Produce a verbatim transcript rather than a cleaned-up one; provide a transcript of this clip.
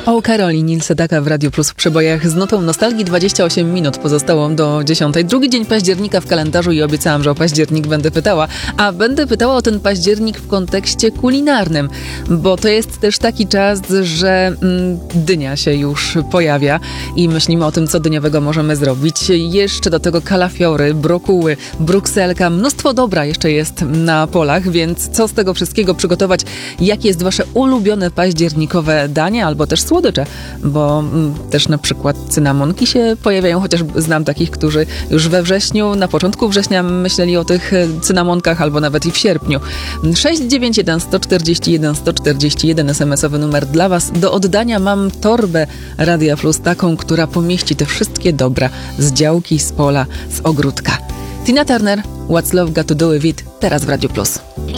O Karoli Nil Sedaka w Radiu Plus w przebojach z notą nostalgii. Dwadzieścia osiem minut pozostało do dziesiątej. Drugi dzień października w kalendarzu i obiecałam, że o październik będę pytała. A będę pytała o ten październik w kontekście kulinarnym, bo to jest też taki czas, że mm, dynia się już pojawia i myślimy o tym, co dyniowego możemy zrobić. Jeszcze do tego kalafiory, brokuły, brukselka, mnóstwo dobra jeszcze jest na polach, więc co z tego wszystkiego przygotować? Jakie jest wasze ulubione październikowe danie albo też słodycze, bo mm, też na przykład cynamonki się pojawiają, chociaż znam takich, którzy już we wrześniu, na początku września myśleli o tych cynamonkach, albo nawet i w sierpniu. sześć dziewięć jeden, sto czterdzieści jeden, sto czterdzieści jeden es em esowy numer dla was. Do oddania mam torbę Radia Plus, taką, która pomieści te wszystkie dobra z działki, z pola, z ogródka. Tina Turner, What's Love Got to Do With It, teraz w Radiu Plus.